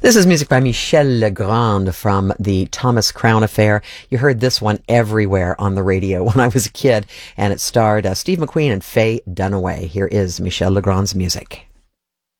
This is music by Michel Legrand from the Thomas Crown Affair. You heard this one everywhere on the radio when I was a kid, and it starred Steve McQueen and Faye Dunaway. Here is Michel Legrand's music.